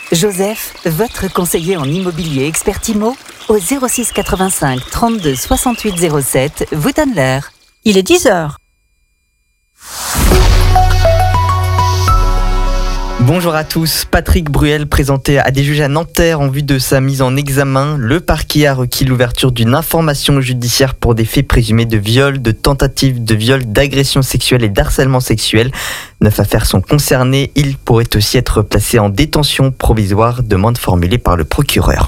Joseph, votre conseiller en immobilier expert IMO, au 06 85 32 68 07, vous donne l'heure. Il est 10h. Bonjour à tous, Patrick Bruel présenté à des juges à Nanterre en vue de sa mise en examen. Le parquet a requis l'ouverture d'une information judiciaire pour des faits présumés de viol, de tentative de viol, d'agression sexuelle et d'harcèlement sexuel. 9 affaires sont concernées. Il pourrait aussi être placé en détention provisoire, demande formulée par le procureur.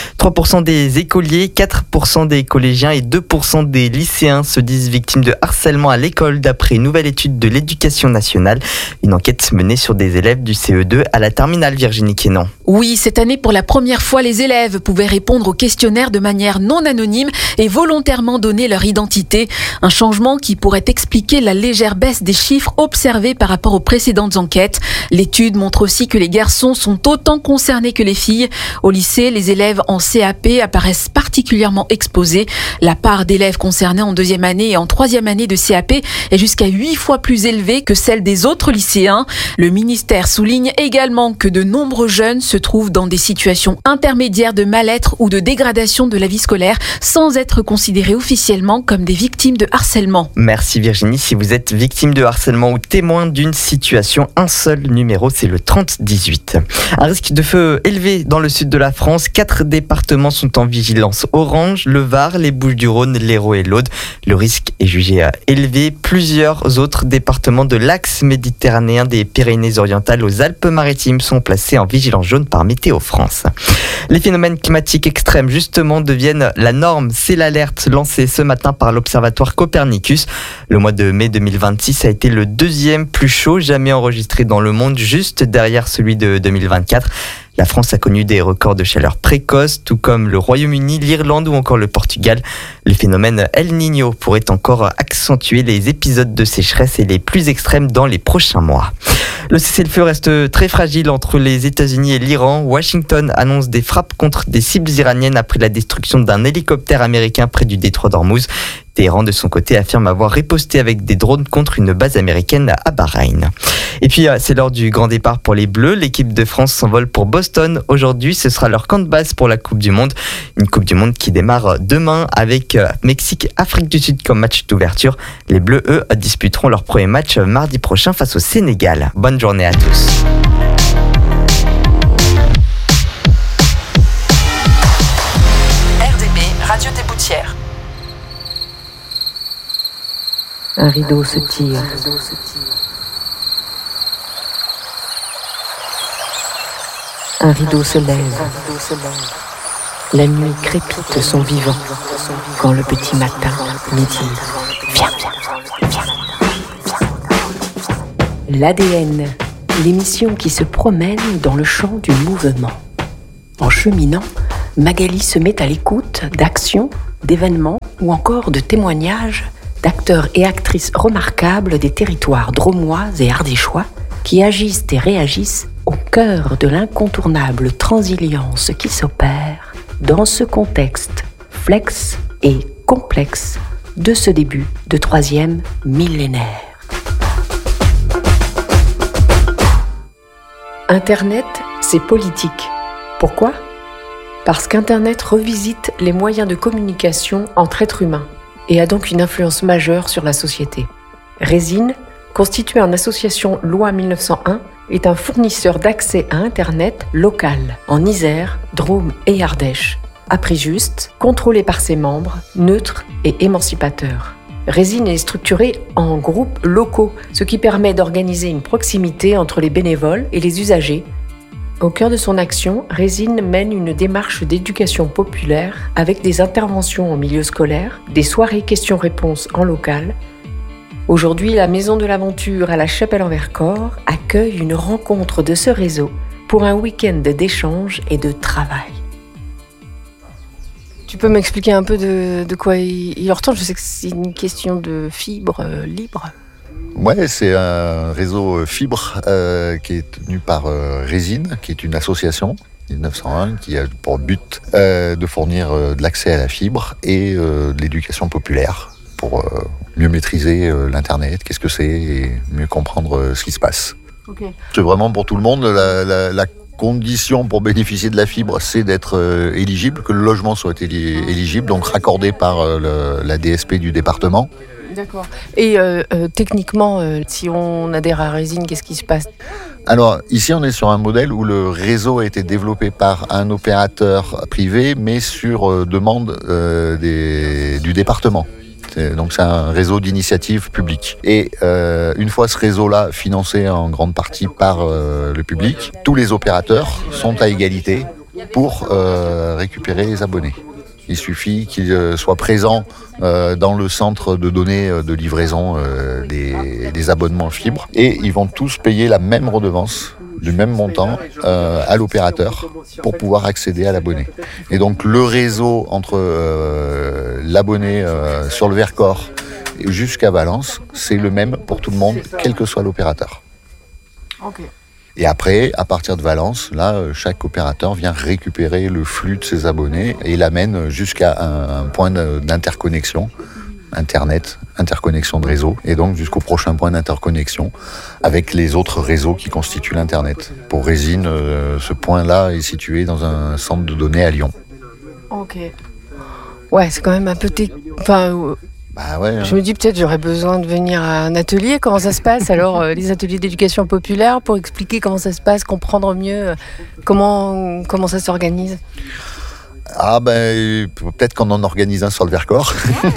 3% des écoliers, 4% des collégiens et 2% des lycéens se disent victimes de harcèlement à l'école d'après une nouvelle étude de l'Éducation nationale. Une enquête menée sur des élèves du CE2 à la terminale Virginie Quénan. Oui, cette année, pour la première fois, les élèves pouvaient répondre au questionnaire de manière non anonyme et volontairement donner leur identité. Un changement qui pourrait expliquer la légère baisse des chiffres observés par rapport aux précédentes enquêtes. L'étude montre aussi que les garçons sont autant concernés que les filles. Au lycée, les élèves en CAP apparaissent particulièrement exposés. La part d'élèves concernés en deuxième année et en troisième année de CAP est jusqu'à 8 fois plus élevée que celle des autres lycéens. Le ministère souligne également que de nombreux jeunes se trouvent dans des situations intermédiaires de mal-être ou de dégradation de la vie scolaire sans être considérés officiellement comme des victimes de harcèlement. Merci Virginie. Si vous êtes victime de harcèlement ou témoin d'une situation, un seul numéro, c'est le 3018. Un risque de feu élevé dans le sud de la France. 4 départements sont en vigilance orange, le Var, les Bouches-du-Rhône, l'Hérault et l'Aude. Le risque est jugé élevé. Plusieurs autres départements de l'axe méditerranéen des Pyrénées-Orientales aux Alpes-Maritimes sont placés en vigilance jaune par Météo France. Les phénomènes climatiques extrêmes, justement, deviennent la norme. C'est l'alerte lancée ce matin par l'Observatoire Copernicus. Le mois de mai 2026 a été le deuxième plus chaud jamais enregistré dans le monde, juste derrière celui de 2024. La France a connu des records de chaleur précoce, tout comme le Royaume-Uni, l'Irlande ou encore le Portugal. Les phénomènes El Niño pourraient encore accentuer les épisodes de sécheresse et les plus extrêmes dans les prochains mois. Le cessez-le-feu reste très fragile entre les États-Unis et l'Iran. Washington annonce des frappes contre des cibles iraniennes après la destruction d'un hélicoptère américain près du détroit d'Ormuz. Téhéran, de son côté, affirme avoir riposté avec des drones contre une base américaine à Bahreïn. Et puis, c'est l'heure du grand départ pour les Bleus. L'équipe de France s'envole pour Boston. Aujourd'hui, ce sera leur camp de base pour la Coupe du Monde. Une Coupe du Monde qui démarre demain avec Mexique-Afrique du Sud comme match d'ouverture. Les Bleus, eux, disputeront leur premier match mardi prochain face au Sénégal. Bonne journée à tous. RDB, Radio des Boutières. Un rideau se tire. Un rideau se lève. La nuit crépite son vivant. Quand le petit matin me dit viens, viens, viens. L'ADN, l'émission qui se promène dans le champ du mouvement. En cheminant, Magali se met à l'écoute d'actions, d'événements ou encore de témoignages d'acteurs et actrices remarquables des territoires drômois et ardéchois qui agissent et réagissent au cœur de l'incontournable transilience qui s'opère dans ce contexte flex et complexe de ce début de 3e millénaire. Internet, c'est politique. Pourquoi ? Parce qu'Internet revisite les moyens de communication entre êtres humains et a donc une influence majeure sur la société. Résine, constituée en association Loi 1901, est un fournisseur d'accès à Internet local, en Isère, Drôme et Ardèche, à prix juste, contrôlé par ses membres, neutre et émancipateur. Résine est structurée en groupes locaux, ce qui permet d'organiser une proximité entre les bénévoles et les usagers. Au cœur de son action, Résine mène une démarche d'éducation populaire avec des interventions en milieu scolaire, des soirées questions-réponses en local. Aujourd'hui, la Maison de l'Aventure à la Chapelle-en-Vercors accueille une rencontre de ce réseau pour un week-end d'échange et de travail. Tu peux m'expliquer un peu de quoi il retourne ? Je sais que c'est une question de fibre libre. Ouais, c'est un réseau fibre qui est tenu par Résine, qui est une association 1901 qui a pour but de fournir de l'accès à la fibre et de l'éducation populaire pour mieux maîtriser l'Internet, qu'est-ce que c'est, et mieux comprendre ce qui se passe. Okay. C'est vraiment pour tout le monde. La condition pour bénéficier de la fibre, c'est d'être éligible, que le logement soit éligible, donc raccordé par la DSP du département. D'accord. Et techniquement, si on adhère à Résine, qu'est-ce qui se passe ? Alors ici on est sur un modèle où le réseau a été développé par un opérateur privé mais sur demande du département. Donc c'est un réseau d'initiative publique. Et une fois ce réseau-là financé en grande partie par le public, tous les opérateurs sont à égalité pour récupérer les abonnés. Il suffit qu'ils soient présents dans le centre de données de livraison des abonnements fibre et ils vont tous payer la même redevance du même montant à l'opérateur pour pouvoir accéder à l'abonné. Et donc le réseau entre l'abonné sur le Vercors jusqu'à Valence, c'est le même pour tout le monde, quel que soit l'opérateur. Ok. Et après, à partir de Valence, là, chaque opérateur vient récupérer le flux de ses abonnés et l'amène jusqu'à un point d'interconnexion, Internet, interconnexion de réseau, et donc jusqu'au prochain point d'interconnexion avec les autres réseaux qui constituent l'Internet. Pour Résine, ce point-là est situé dans un centre de données à Lyon. Ok. Ouais, c'est quand même un peu... Bah ouais, Je me dis peut-être j'aurais besoin de venir à un atelier, comment ça se passe alors, les ateliers d'éducation populaire pour expliquer comment ça se passe, comprendre mieux comment ça s'organise. Ah ben peut-être qu'on en organise un sur le Vercors.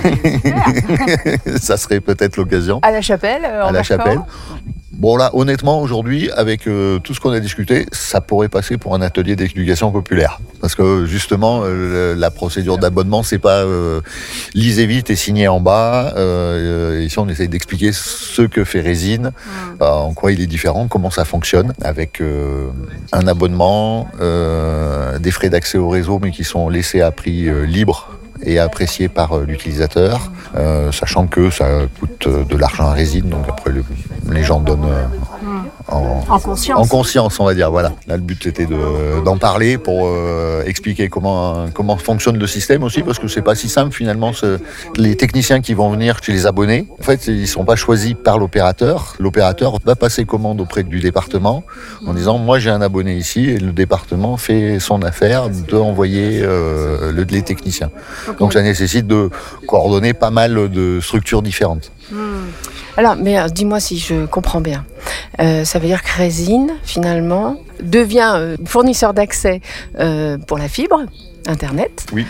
Ça serait peut-être l'occasion. À la Chapelle, à la Chapelle. Bon là, honnêtement, aujourd'hui, avec tout ce qu'on a discuté, ça pourrait passer pour un atelier d'éducation populaire. Parce que justement, la procédure d'abonnement, c'est pas lisez vite et signez en bas. Ici, on essaye d'expliquer ce que fait Résine, en quoi il est différent, comment ça fonctionne, avec un abonnement, des frais d'accès au réseau, mais qui sont laissés à prix libre et apprécié par l'utilisateur, sachant que ça coûte de l'argent à Résine, donc après les gens donnent en conscience, on va dire. Voilà. Là, le but c'était d'en parler pour expliquer comment fonctionne le système aussi, parce que c'est pas si simple finalement. Les techniciens qui vont venir chez les abonnés, en fait, ils sont pas choisis par l'opérateur. L'opérateur va passer commande auprès du département en disant moi j'ai un abonné ici, et le département fait son affaire d'envoyer les techniciens. Okay. Donc ça nécessite de coordonner pas mal de structures différentes. Alors, mais dis-moi si je comprends bien. Ça veut dire que Résine, finalement, devient fournisseur d'accès pour la fibre, Internet. Oui.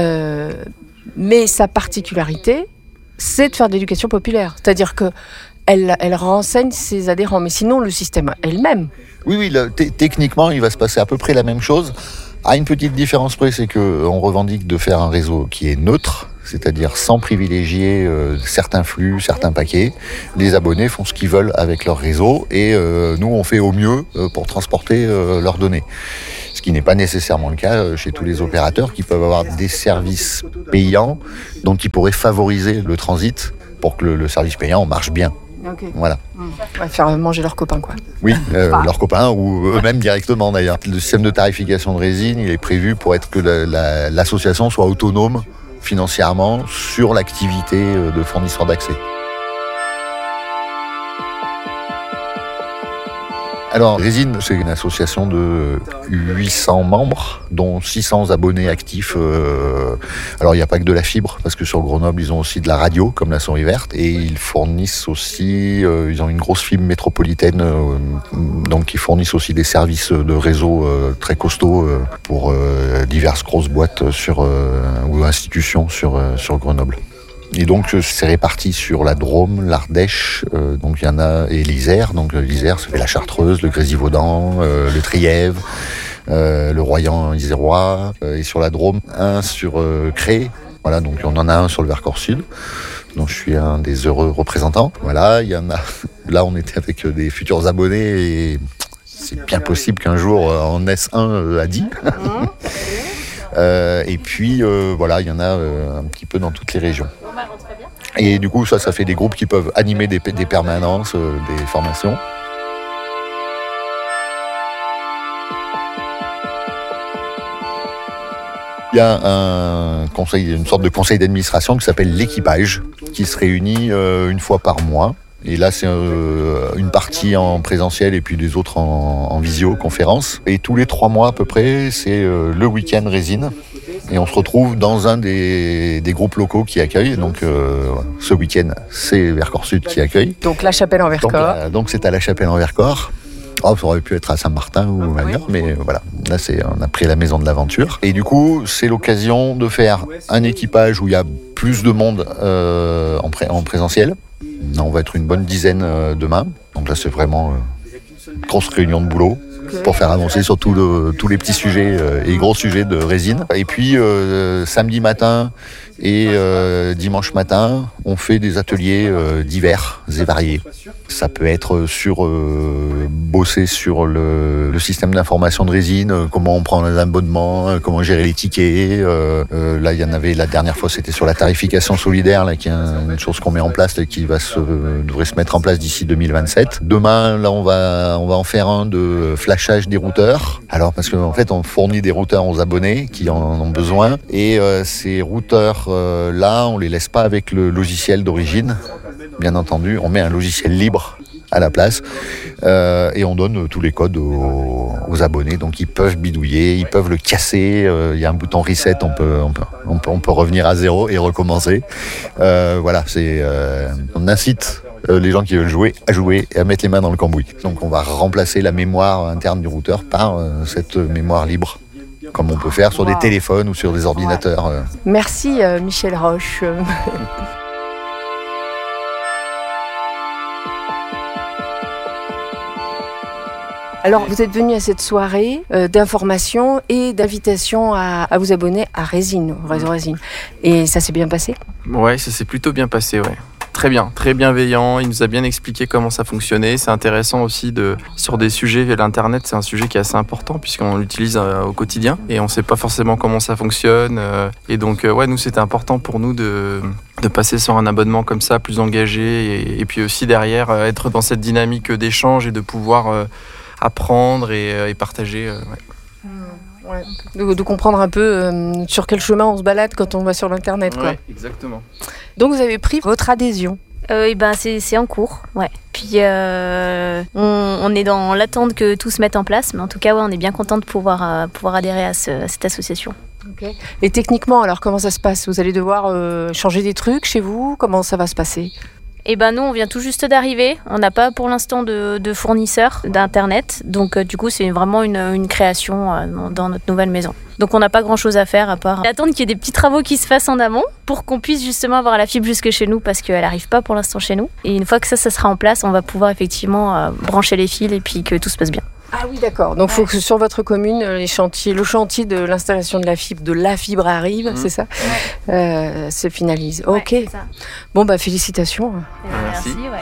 Mais sa particularité, c'est de faire de l'éducation populaire. C'est-à-dire qu'elle renseigne ses adhérents. Mais sinon, le système elle-même... Oui, techniquement, il va se passer à peu près la même chose. À une petite différence près, c'est qu'on revendique de faire un réseau qui est neutre, c'est-à-dire sans privilégier certains flux, certains paquets. Les abonnés font ce qu'ils veulent avec leur réseau et nous, on fait au mieux pour transporter leurs données. Ce qui n'est pas nécessairement le cas chez tous les opérateurs qui peuvent avoir des services payants, donc ils pourraient favoriser le transit pour que le service payant marche bien. Okay. Voilà. Ouais, faire manger leurs copains, quoi. Oui, leurs copains ou eux-mêmes directement d'ailleurs. Le système de tarification de Résine, il est prévu pour être que l'association soit autonome financièrement sur l'activité de fournisseur d'accès. Alors, Résine, c'est une association de 800 membres, dont 600 abonnés actifs. Alors, il n'y a pas que de la fibre, parce que sur Grenoble, ils ont aussi de la radio, comme la Souris Verte, et ils fournissent aussi, ils ont une grosse fibre métropolitaine, donc ils fournissent aussi des services de réseau très costauds pour diverses grosses boîtes ou institutions sur Grenoble. Et donc c'est réparti sur la Drôme, l'Ardèche, donc il y en a, et l'Isère. Donc l'Isère, ça fait la Chartreuse, le Grésivaudan, le Trièves, le Royan-Isérois, et sur la Drôme, un sur Cré. Voilà, donc on en a un sur le Vercors Sud, dont je suis un des heureux représentants. Voilà, il y en a. Là, on était avec des futurs abonnés et c'est bien possible qu'un jour on en ait un à 10. Et puis voilà, il y en a un petit peu dans toutes les régions. Et du coup, ça fait des groupes qui peuvent animer des permanences, des formations. Il y a une sorte de conseil d'administration qui s'appelle l'équipage, qui se réunit une fois par mois Et là, c'est une partie en présentiel et puis des autres en visioconférence. Et tous les 3 mois à peu près, c'est le week-end résine. Et on se retrouve dans un des groupes locaux qui accueillent. Donc ce week-end, c'est Vercors Sud qui accueille. Donc la Chapelle en Vercors. Donc c'est à la Chapelle en Vercors. Oh, ça aurait pu être à Saint-Martin ou ailleurs, mais voilà, là on a pris la maison de l'aventure. Et du coup, c'est l'occasion de faire un équipage où il y a plus de monde en présentiel. On va être une bonne dizaine demain. Donc là, c'est vraiment une grosse réunion de boulot pour faire avancer sur tous les petits sujets et gros sujets de résine. Et puis, samedi matin et dimanche matin, on fait des ateliers divers et variés. Ça peut être bosser sur le système d'information de résine, comment on prend les abonnements, comment gérer les tickets. Là, il y en avait la dernière fois, c'était sur la tarification solidaire, là, qui est une chose qu'on met en place, là, qui devrait se mettre en place d'ici 2027. Demain, là, on va en faire un de flashage des routeurs. Alors, parce qu'en fait, on fournit des routeurs aux abonnés qui en ont besoin. Et ces routeurs, là, on les laisse pas avec le logiciel d'origine. Bien entendu, on met un logiciel libre à la place et on donne tous les codes aux abonnés. Donc ils peuvent bidouiller, ils peuvent le casser. Il y a un bouton reset, on peut revenir à zéro et recommencer. Voilà, on incite les gens qui veulent jouer à jouer et à mettre les mains dans le cambouis. Donc on va remplacer la mémoire interne du routeur par cette mémoire libre, comme on peut faire sur des téléphones ou sur des ordinateurs. Merci Michel Roche. Alors, vous êtes venu à cette soirée d'information et d'invitation à vous abonner à Résine, au réseau Résine. Et ça s'est bien passé ? Ouais, ça s'est plutôt bien passé, ouais. Très bien, très bienveillant. Il nous a bien expliqué comment ça fonctionnait. C'est intéressant aussi sur des sujets. L'Internet, c'est un sujet qui est assez important puisqu'on l'utilise au quotidien et on ne sait pas forcément comment ça fonctionne. Et donc, nous, c'était important pour nous de passer sur un abonnement comme ça, plus engagé et puis aussi derrière, être dans cette dynamique d'échange et de pouvoir apprendre et partager. Ouais. De comprendre un peu sur quel chemin on se balade quand on va sur l'internet, quoi. Ouais, exactement. Donc vous avez pris votre adhésion. C'est en cours, ouais. Puis on est dans l'attente que tout se mette en place, mais en tout cas, on est bien content de pouvoir adhérer à cette association. Okay. Et techniquement, alors comment ça se passe ? Vous allez devoir changer des trucs chez vous ? Comment ça va se passer ? Nous, on vient tout juste d'arriver. On n'a pas pour l'instant de fournisseur d'internet, donc du coup, c'est vraiment une création dans notre nouvelle maison. Donc on n'a pas grand-chose à faire à part attendre qu'il y ait des petits travaux qui se fassent en amont pour qu'on puisse justement avoir la fibre jusque chez nous parce qu'elle n'arrive pas pour l'instant chez nous. Et une fois que ça sera en place, on va pouvoir effectivement brancher les fils et puis que tout se passe bien. Ah oui, d'accord. Donc il faut que sur votre commune, le chantier de l'installation de la fibre arrive, c'est ça ? Se finalise. Ouais, ok. c'est ça. Bon, félicitations. Merci. Ouais.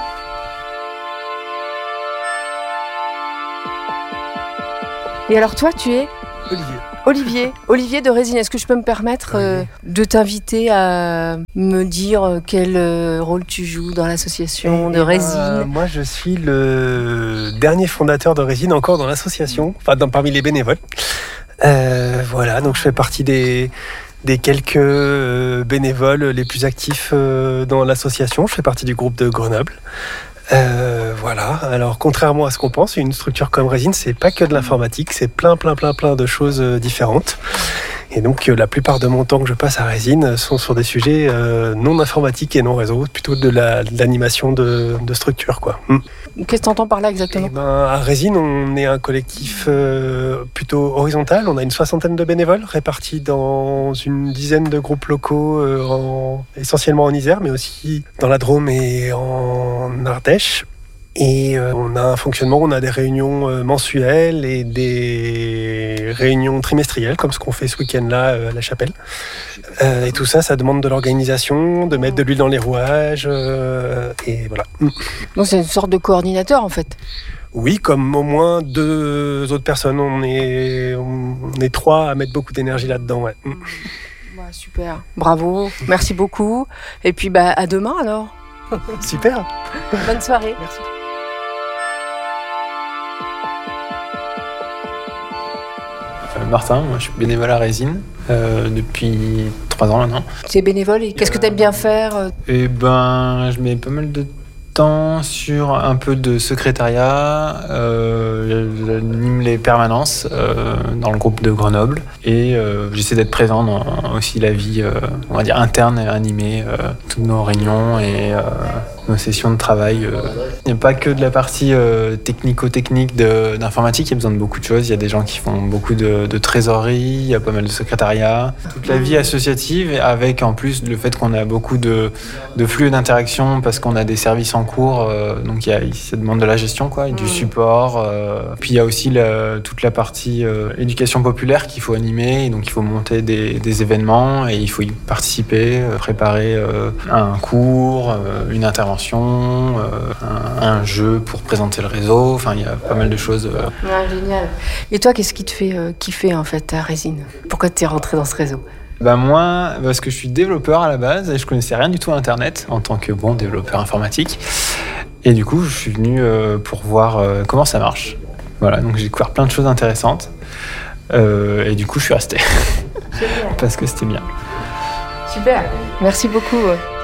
Et alors toi, tu es ? Olivier de Résine, est-ce que je peux me permettre de t'inviter à me dire quel rôle tu joues dans l'association de Résine ? Moi, je suis le dernier fondateur de Résine encore dans l'association, parmi les bénévoles. Donc je fais partie des quelques bénévoles les plus actifs dans l'association. Je fais partie du groupe de Grenoble. Alors contrairement à ce qu'on pense, une structure comme Résine, c'est pas que de l'informatique, c'est plein de choses différentes. Et donc la plupart de mon temps que je passe à Résine sont sur des sujets non informatiques et non réseau, plutôt de l'animation de structure, quoi. Qu'est-ce que tu entends par là exactement ? À Résine, on est un collectif plutôt horizontal. On a une 60aine de bénévoles répartis dans une dizaine de groupes locaux, essentiellement en Isère, mais aussi dans la Drôme et en Ardèche. Et on a un fonctionnement, on a des réunions mensuelles et des réunions trimestrielles, comme ce qu'on fait ce week-end-là à la Chapelle. Et tout ça, ça demande de l'organisation, de mettre de l'huile dans les rouages, et voilà. Donc c'est une sorte de coordinateur en fait. Oui, comme au moins 2 autres personnes. On est 3 à mettre beaucoup d'énergie là-dedans, ouais. Super, bravo, merci beaucoup. Et puis à demain alors. Super. Bonne soirée. Merci. Martin, moi je suis bénévole à Résine depuis 3 ans maintenant. Tu es bénévole et qu'est-ce que tu aimes bien faire ? Je mets pas mal de temps l'instant sur un peu de secrétariat. J'anime les permanences dans le groupe de Grenoble et j'essaie d'être présent dans aussi la vie, on va dire, interne et animée, toutes nos réunions et nos sessions de travail. Il n'y a pas que de la partie technico-technique d'informatique, il y a besoin de beaucoup de choses. Il y a des gens qui font beaucoup de trésorerie, il y a pas mal de secrétariat. Toute la vie associative, avec en plus le fait qu'on a beaucoup de flux et d'interactions parce qu'on a des services en cours, donc ça demande de la gestion, quoi, et du support. Puis il y a aussi toute la partie éducation populaire qu'il faut animer, et donc il faut monter des événements et il faut y participer, préparer un cours, une intervention, un jeu pour présenter le réseau. Enfin, il y a pas mal de choses. Ouais, génial. Et toi, qu'est-ce qui te fait kiffer en fait à Résine ? Pourquoi tu es rentré dans ce réseau ? Moi, parce que je suis développeur à la base et je connaissais rien du tout à Internet en tant que bon développeur informatique. Et du coup, je suis venu pour voir comment ça marche. Voilà, donc j'ai découvert plein de choses intéressantes. Et du coup, je suis resté. Parce que c'était bien. Super, merci beaucoup.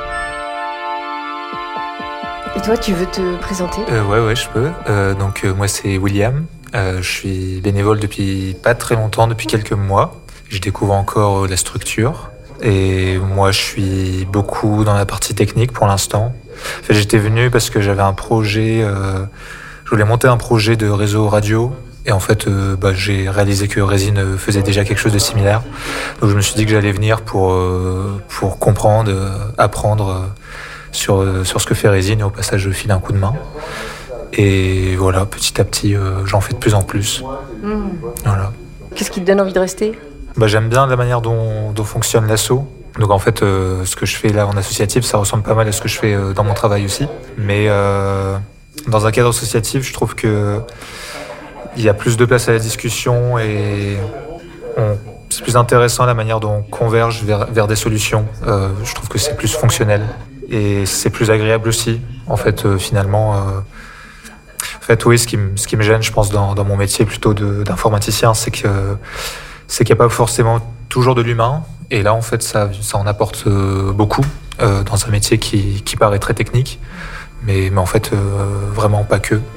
Et toi, tu veux te présenter ? Ouais, je peux. Moi, c'est William. Je suis bénévole depuis pas très longtemps, depuis quelques mois. Je découvre encore la structure. Et moi, je suis beaucoup dans la partie technique pour l'instant. En fait, j'étais venu parce que j'avais un projet. Je voulais monter un projet de réseau radio. Et en fait, j'ai réalisé que Résine faisait déjà quelque chose de similaire. Donc, je me suis dit que j'allais venir pour comprendre, apprendre sur ce que fait Résine. Et au passage, je file un coup de main. Et voilà, petit à petit, j'en fais de plus en plus. Voilà. Qu'est-ce qui te donne envie de rester ? J'aime bien la manière dont fonctionne l'asso. Donc en fait, ce que je fais là en associatif, ça ressemble pas mal à ce que je fais dans mon travail aussi. Mais dans un cadre associatif, je trouve qu'il y a plus de place à la discussion et c'est plus intéressant la manière dont on converge vers des solutions. Je trouve que c'est plus fonctionnel et c'est plus agréable aussi. En fait, finalement... oui, ce qui me gêne, je pense, dans mon métier plutôt d'informaticien, c'est qu'il n'y a pas forcément toujours de l'humain. Et là, en fait, ça en apporte beaucoup dans un métier qui paraît très technique. Mais en fait, vraiment pas que.